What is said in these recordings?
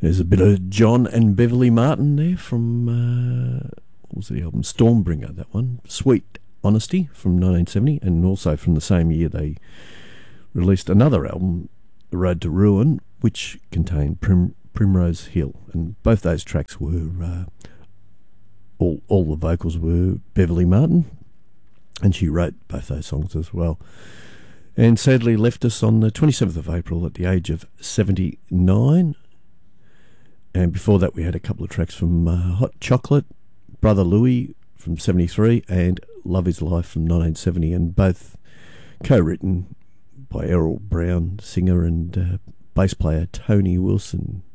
There's a bit of John and Beverly Martin there from, what was the album? Stormbringer, that one. Sweet Honesty from 1970, and also from the same year they released another album, The Road to Ruin, which contained Primrose Hill. And both those tracks were, all the vocals were Beverly Martin, and she wrote both those songs as well. And sadly left us on the 27th of April at the age of 79. And before that, we had a couple of tracks from Hot Chocolate, Brother Louie from 73, and Love Is Life from 1970, and both co-written by Errol Brown, singer, and bass player Tony Wilson.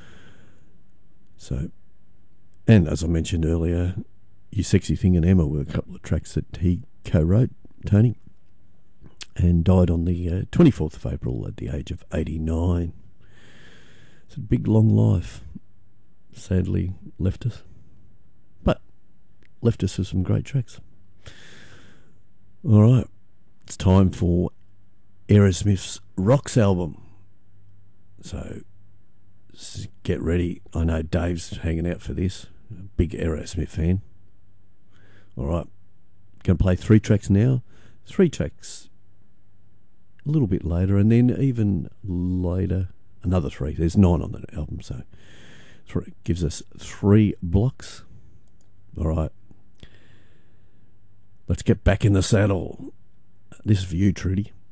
So, and as I mentioned earlier, You Sexy Thing and Emma were a couple of tracks that he co-wrote, Tony, and died on the 24th of April at the age of 89. It's a big, long life. Sadly left us, but left us with some great tracks. All right, it's time for Aerosmith's Rocks album. So get ready. I know Dave's hanging out for this. A big Aerosmith fan. All right, going to play 3 tracks now. 3 tracks a little bit later, and then even later another 3. There's 9 on the album, so it gives us 3 blocks. All right, let's get back in the saddle. This is for you, Trudy.